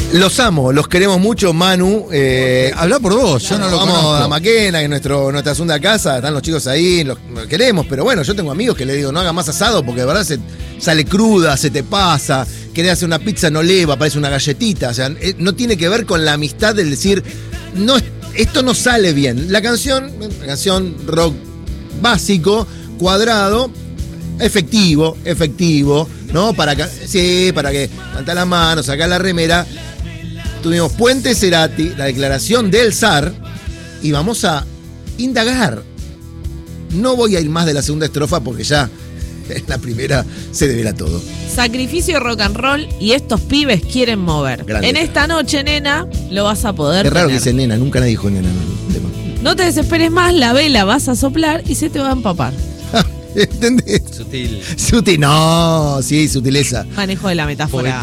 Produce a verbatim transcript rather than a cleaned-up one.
Los amo, los queremos mucho, Manu. Eh, Habla por vos, yo no lo vamos conozco. a Maquena, que es nuestro, nuestra segunda casa, están los chicos ahí, los, los queremos, pero bueno, yo tengo amigos que le digo, no haga más asado porque de verdad se sale cruda, se te pasa, querés hacer una pizza, no leva, parece una galletita, o sea, eh, no tiene que ver con la amistad del decir, no, esto no sale bien. La canción, la canción rock básico, cuadrado, efectivo, efectivo, ¿no? Para que, sí, para que levanta la mano, saca la remera. Tuvimos Puente Cerati, la declaración del zar, y vamos a indagar. No voy a ir más de la segunda estrofa porque ya en la primera se devela todo. Sacrificio rock and roll y estos pibes quieren mover. Grande. En esta noche, nena, lo vas a poder Es raro que tener. dice nena, nunca nadie dijo nena en el tema. No te desesperes más, la vela vas a soplar y se te va a empapar. ¿Entendés? Sutil. Sutil, no, sí, sutileza. Manejo de la metáfora.